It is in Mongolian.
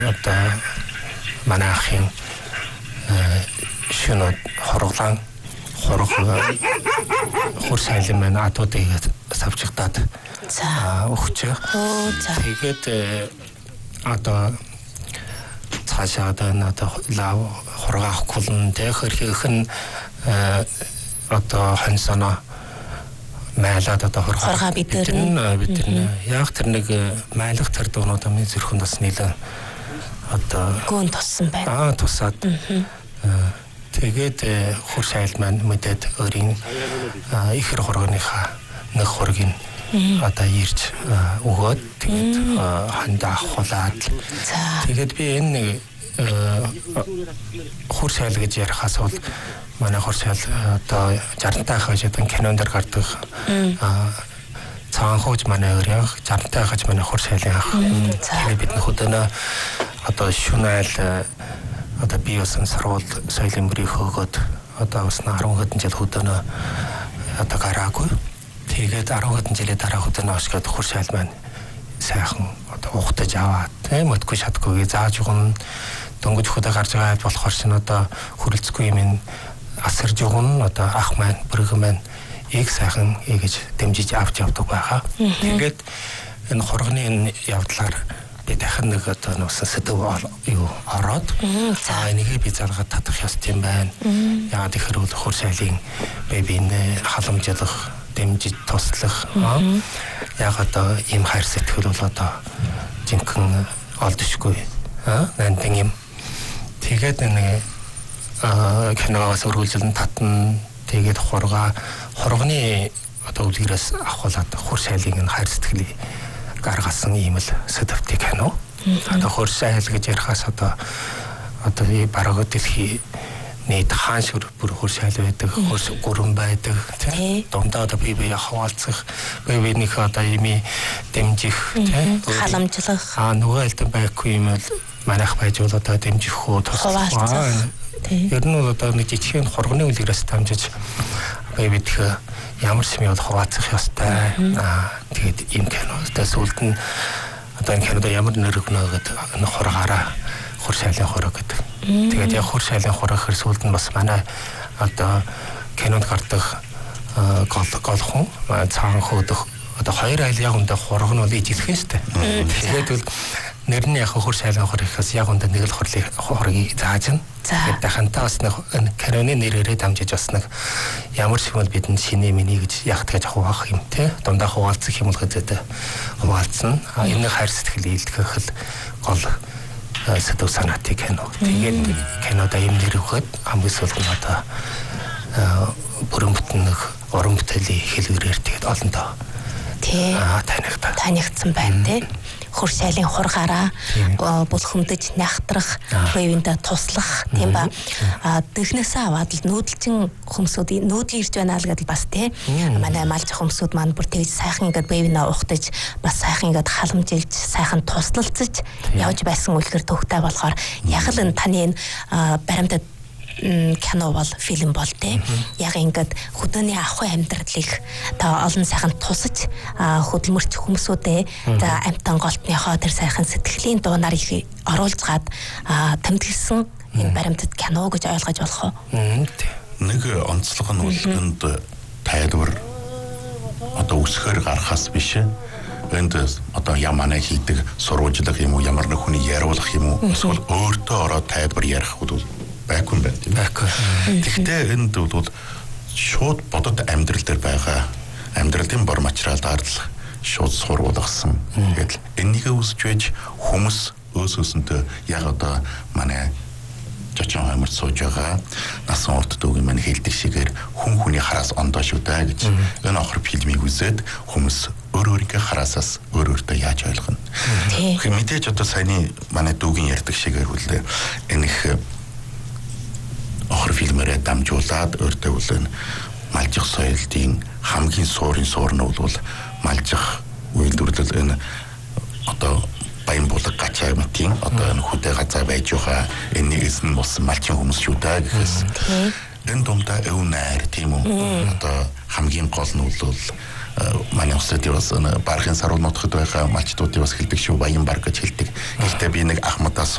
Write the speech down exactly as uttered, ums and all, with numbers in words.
одоо манайхын шинэ хорглан хорог хурц айлын маань атуудыг савчигдаад өгч. Тэгээд одоо цаашаа одоо лав хорог авахгүй нь тэрхэх нь одоо хонсоно майлаад одоо хоргоо бид нар бид нар яг тэр нэг майлах тэр дуунууд амын зүрхэнд бас нэлээд одоо гүн туссан байна. Аа тусаад тэгээд хурц айл маань мэдээд өөрийн ихэр хоргоныхаа нэг хоргийг одоо ирж өгөөд тэгээд хандаа авахлаад тэгээд би энэ хурц айл гэж ярихаас бол манай хурц айл одоо жарантай хаж одоо кинонд гардаг цаанхууч манай өрөө жарантай хаж манай хурц айлын ах тэгээд бид нөхөдөө одоо шүн айл одоо би усан сарвал соёлын бүрийг хөөгөөд одоо бас арван хэдэн жил хөдөнө одоо гараагүй. Тэгээд арван хэдэн жилийн дараа хөдөнө ашиглаад хурц айл маань сайхан одоо ухтаж аваад тийм өтгөө шатгүйгээ зааж өгөн дөнгөж хөдөө гарч байгаа болохоор шин одоо хөрөлцөхгүй юм асарж өгөн одоо ах маань бүрэг маань ийг сайхан эгэж дэмжиж авч явдаг байгаа. Тэгээд энэ хоргоны энэ явдлаар би дахин нэг одоо нуусан сэдв юу ороод за энийг би залгаад татах ёстой юм байна. Яагаад гэхээр бол хурц айлын бибиний халамжлах, дэмжиж туслах яг одоо ийм хайр сэтгэл бол одоо жинхэнэ олдшгүй аа нандин юм. Тэгээд нэг киноос өргөлжлөн татна тэгээд хоргоо хоргоны одоо үлгэрээс авахлаад хурц айлын хайр сэтгэлийг гаргасан ийм л сэдвтэй кино. Одоо хурц айл гэж ярихаас одоо одоо би бараг дэлхий нийт хаан шүр бүр хурц айл байдаг, хурц гүрэн байдаг тийм. Дундаа одоо би бие хаваалцах, бие биенийх одоо ими дэмжих тийм. Халамжлах. Аа нөгөө айлтан байхгүй юм л манайх байж бол одоо дэмжих хөө туслах. Ер нь одоо нэг жижигхэн хоргоны үлгэрээс дамжиж бие бидэх ямар ч юм бол хаваалцах ёстой. Аа тэгээд ийм кино. Тэгээд сүлд нь одоо энэ кинод ямар нэр өгнө гэдэг энэ хоргаараа хурц айлын хорог гэдэг. Тэгээд яг хурц айлын хорог хэр сүлд нь бас манай одоо кинонд гардаг гол голхон цаан хөдөх одоо хоёр айл яг үндэ хорог нь бол ижилхэн шүү дээ. Тэгээд бол нэр нь яг хурц айлын хорог ихээс яг үндэ нэг л хорлыг хорогийг зааж нь. Тэгээд дахантаа бас нэг киноны нэрээрээ дамжиж бас нэг ямар ч юм бол бидэнд шинэ миний гэж яг тэгж хуваах юм те дундаа хуваалцах юм бол гэдэг хуваалцсан. А энэ хайр сэтгэл илтгэх л гол сэдв санаатай кино. Тэгээд кинода юм нэр өгөхөд хамгийн сүүлд нь одоо бүрэн бүтэн нэг уран бүтээлийн хэлбэрээр тэгээд олонтоо тий танигдсан танигдсан байна те. Хурц айлын хургаараа булхамдаж нягтрах, бивэндээ туслах тийм ба. Дэрхнээсээ аваад л нүүдэлчин хүмүүсүүд нүүдэл ирж байна л гэдэл бас тий. Манай малж хүмүүсүүд маань бүр тэгж сайхан ингээд бивэнээ ухтаж, бас сайхан ингээд халамжилж, сайхан туслалцаж явж байсан үлгэр төвхтэй болохоор яг л энэ таны энэ баримтад кино бол фильм бол тий. Яг ингээд хөдөөний ахуй амьдралыг та олон сайхан тусаж хөдөлмөрч хүмүүсүүдээ за амтан голтныхоо тэр сайхан сэтгэлийн дуунаар их оруулж гад тэмдэглэсэн энэ баримтат кино гэж ойлгож болох уу? Нэг онцлог нь бол энд тайлбар одоо үсгээр гарахаас биш энд одоо ямана хийдэг сурвалжлах юм уу ямар нэг хүний яриулах юм уу эсвэл өөртөө ороод тайлбар ярих бол байхгүй юм байна тийм ээ. Тэгэхдээ энд бол шууд бодод амьдрал дээр байгаа амьдралын бор материал дарлах шууд сурвалгасан. Тэгээд энийг үзэж байж хүмүүс өөсөөсөнтэй яг одоо манай жочон хаймар сууж байгаа насан урт дүүгийн маань хэлдэг шигээр хүн хүний хараас ондоо шүү дээ гэж энэ охор фильмийг үзээд хүмүүс өөр өөрийнхөө хараасаас өөр өөртөө яаж ойлгоно. Тэгэхээр мэдээж одоо саяны манай дүүгийн ярьдаг шигээр хүлээ энэ их охор фильмээрээ дамжуулаад өөртөө үлэн малжих соёлын хамгийн суурин суур нь бол малжих үйлдвэрлэл энэ одоо баян булаг гачаа мэтийн одоо энэ хөдөө газар байж байгаа энэс нь болсон малчин хүмүүс шүү дээ гэхээс энэ дундаа өв найр тийм үү одоо хамгийн гол нь бол манай усад бас бархын саруул нутгад байгаа малчдуудыг бас хэлдэг шүү баян баг гэж хэлдэг. Гэхдээ би нэг ахмадаас